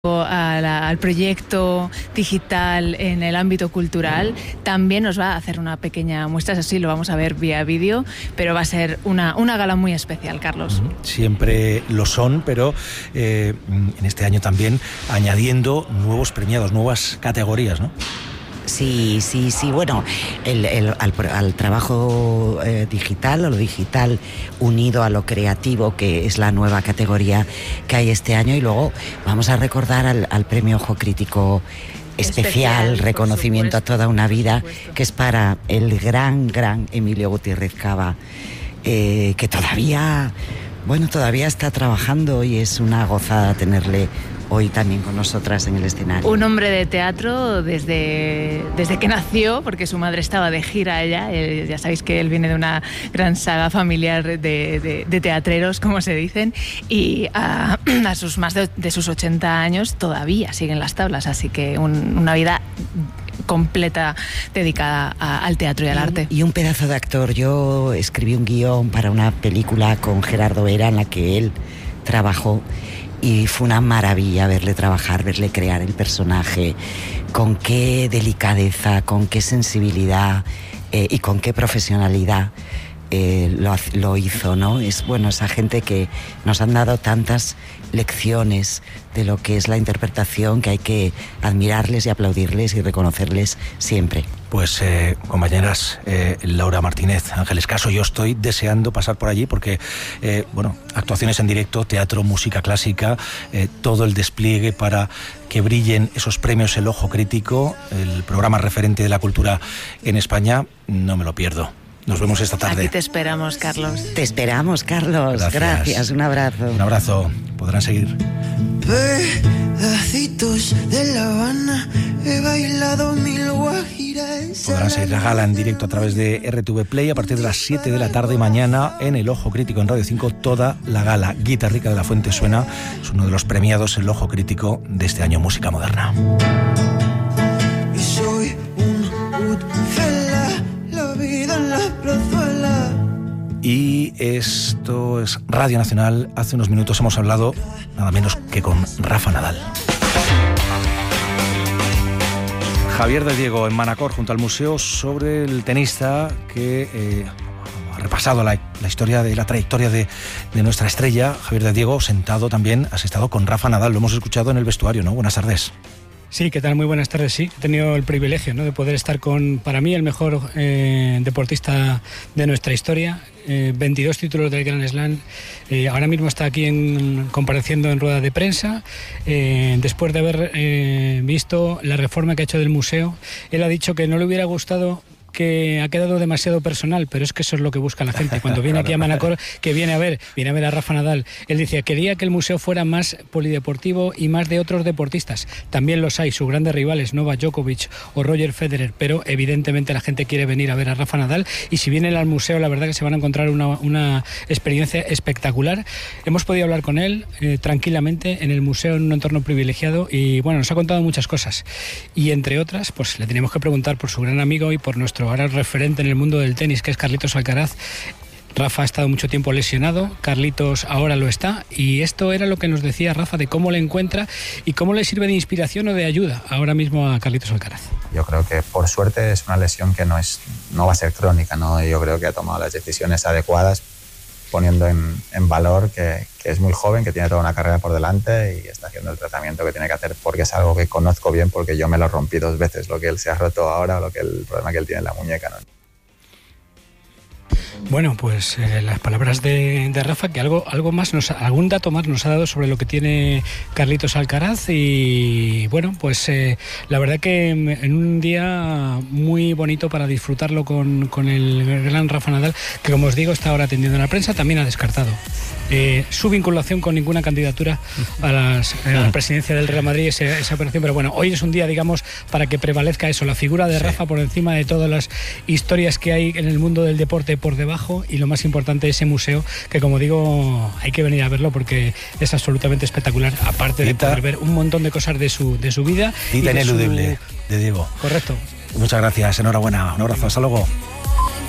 al proyecto digital en el ámbito cultural, también nos va a hacer una pequeña muestra, eso sí, lo vamos a ver vía vídeo, pero va a ser una gala muy especial, Carlos. Siempre lo son, pero en este año también añadiendo nuevos premiados, nuevas categorías, ¿no? Sí, bueno, al trabajo digital, o lo digital unido a lo creativo, que es la nueva categoría que hay este año, y luego vamos a recordar al premio Ojo Crítico especial, reconocimiento a toda una vida, que es para el gran Emilio Gutiérrez Cava, que todavía está trabajando, y es una gozada tenerle hoy también con nosotras en el escenario. Un hombre de teatro desde que nació, porque su madre estaba de gira allá. Ya sabéis que él viene de una gran saga familiar de teatreros, como se dicen, y a sus más de sus 80 años todavía siguen las tablas, así que una vida completa dedicada al teatro y al arte. Y un pedazo de actor. Yo escribí un guión para una película con Gerardo Vera en la que él trabajó, y fue una maravilla verle trabajar, verle crear el personaje, con qué delicadeza, con qué sensibilidad y con qué profesionalidad lo hizo, ¿no? Es esa gente que nos han dado tantas lecciones de lo que es la interpretación, que hay que admirarles y aplaudirles y reconocerles siempre. Pues compañeras, Laura Martínez, Ángeles Caso, yo estoy deseando pasar por allí porque, actuaciones en directo, teatro, música clásica, todo el despliegue para que brillen esos premios El Ojo Crítico, el programa referente de la cultura en España, no me lo pierdo. Nos vemos esta tarde. Aquí te esperamos, Carlos. Te esperamos, Carlos. Gracias. Un abrazo. Un abrazo. Podrán seguir. Pedacitos de La Habana, he bailado mil guajiras. Podrán seguir la gala en directo a través de RTV Play a partir de las 7 de la tarde mañana en El Ojo Crítico en Radio 5, toda la gala. Guitarrica de la Fuente suena, es uno de los premiados El Ojo Crítico de este año Música Moderna. Y soy un Goodfellas, la vida en la plazuela. Y esto es Radio Nacional. Hace unos minutos hemos hablado nada menos que con Rafa Nadal. Javier de Diego en Manacor, junto al museo, sobre el tenista que ha repasado la historia de la trayectoria de nuestra estrella. Javier de Diego, sentado también, has estado con Rafa Nadal, lo hemos escuchado en el vestuario, ¿no? Buenas tardes. Sí, ¿qué tal? Muy buenas tardes. Sí, he tenido el privilegio, ¿no?, de poder estar con, para mí, el mejor deportista de nuestra historia. 22 títulos del Grand Slam. Ahora mismo está aquí compareciendo en rueda de prensa. Después de haber visto la reforma que ha hecho del museo, él ha dicho que no le hubiera gustado, que ha quedado demasiado personal, pero es que eso es lo que busca la gente. Cuando viene aquí a Manacor, que viene a ver a Rafa Nadal, él decía, quería que el museo fuera más polideportivo y más de otros deportistas. También los hay, sus grandes rivales, Novak Djokovic o Roger Federer, pero evidentemente la gente quiere venir a ver a Rafa Nadal, y si vienen al museo, la verdad que se van a encontrar una experiencia espectacular. Hemos podido hablar con él tranquilamente en el museo, en un entorno privilegiado, y bueno, nos ha contado muchas cosas, y entre otras, pues le teníamos que preguntar por su gran amigo y por nuestro ahora referente en el mundo del tenis, que es Carlitos Alcaraz. Rafa ha estado mucho tiempo lesionado, Carlitos ahora lo está, y esto era lo que nos decía Rafa de cómo le encuentra y cómo le sirve de inspiración o de ayuda ahora mismo a Carlitos Alcaraz. Yo creo que por suerte es una lesión que no va a ser crónica, ¿no? Yo creo que ha tomado las decisiones adecuadas, poniendo en valor que es muy joven, que tiene toda una carrera por delante y está haciendo el tratamiento que tiene que hacer, porque es algo que conozco bien, porque yo me lo rompí 2 veces, lo que él se ha roto ahora, el problema que él tiene en la muñeca, ¿no? Bueno, pues las palabras de Rafa, que algún dato más nos ha dado sobre lo que tiene Carlitos Alcaraz, y bueno, pues la verdad que en un día muy bonito para disfrutarlo con el gran Rafa Nadal, que como os digo está ahora atendiendo a la prensa, también ha descartado su vinculación con ninguna candidatura a la presidencia del Real Madrid, esa operación, pero bueno, hoy es un día, digamos, para que prevalezca eso, la figura de Rafa por encima de todas las historias que hay en el mundo del deporte por debajo, y lo más importante, ese museo, que como digo, hay que venir a verlo porque es absolutamente espectacular, aparte de poder ver un montón de cosas de su vida. Cita ineludible de Diego. Correcto. Muchas gracias, enhorabuena, un abrazo, hasta luego.